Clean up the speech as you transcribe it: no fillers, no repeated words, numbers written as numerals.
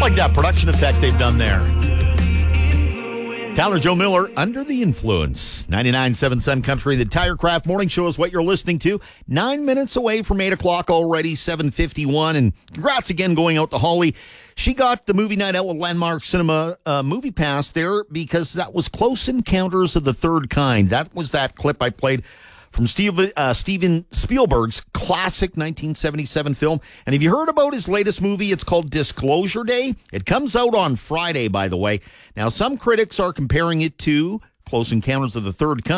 like that production effect they've done there. Tyler Joe Miller, Under the Influence. 99.7 Sun Country, the Tirecraft Morning Show is what you're listening to. 9 minutes away from 8 o'clock already, 7:51. And congrats again going out to Holly. She got the movie night out with Landmark Cinema movie pass there because that was Close Encounters of the Third Kind. That was that clip I played from Steven Spielberg's classic 1977 film. And have you heard about his latest movie? It's called Disclosure Day. It comes out on Friday, by the way. Now, some critics are comparing it to Close Encounters of the Third Kind.